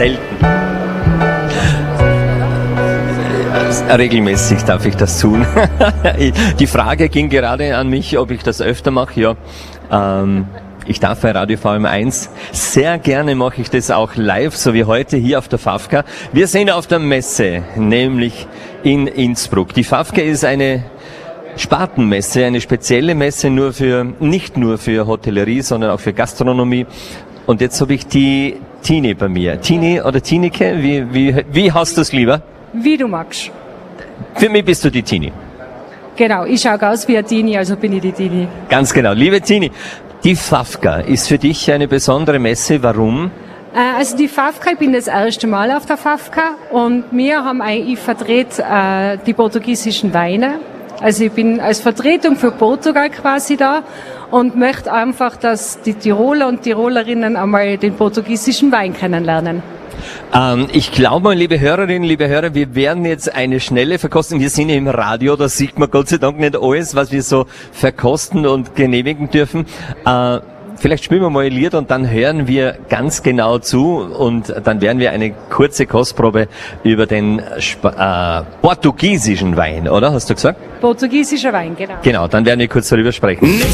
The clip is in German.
selten. Regelmäßig darf ich das tun. Die Frage ging gerade an mich, ob ich das öfter mache. Ja, ich darf bei Radio VM1 sehr gerne, mache ich das auch live, so wie heute hier auf der FAFCA. Wir sind auf der Messe, nämlich in Innsbruck. Die FAFCA ist eine Spartenmesse, eine spezielle Messe nicht nur für Hotellerie, sondern auch für Gastronomie. Und jetzt habe ich die Tini bei mir. Tini oder Tinike, wie hast du es lieber? Wie du magst. Für mich bist du die Tini. Genau, ich schaue aus wie eine Tini, also bin ich die Tini. Ganz genau. Liebe Tini, die FAFCA ist für dich eine besondere Messe. Warum? Also die FAFCA, ich bin das erste Mal auf der FAFCA und ich vertrete die portugiesischen Weine. Also ich bin als Vertretung für Portugal quasi da und möchte einfach, dass die Tiroler und Tirolerinnen einmal den portugiesischen Wein kennenlernen. Ich glaube, liebe Hörerinnen, liebe Hörer, wir werden jetzt eine schnelle Verkostung. Wir sind im Radio, da sieht man Gott sei Dank nicht alles, was wir so verkosten und genehmigen dürfen. Vielleicht spielen wir mal ein Lied und dann hören wir ganz genau zu und dann werden wir eine kurze Kostprobe über den portugiesischen Wein, oder? Hast du gesagt? Portugiesischer Wein, genau. Genau, dann werden wir kurz darüber sprechen.